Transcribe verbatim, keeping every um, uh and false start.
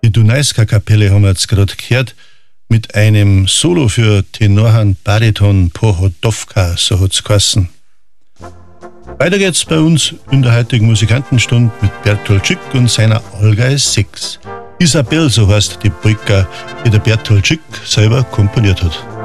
Die Dunajska-Kapelle haben wir jetzt gerade gehört, mit einem Solo für Tenorhand Bariton Pohodovka, so hat's geheißen. Weiter geht's bei uns in der heutigen Musikantenstunde mit Bertoldschick und seiner Allgäu sechs. Isabel, so heißt die Polka, die der Bertoldschick selber komponiert hat.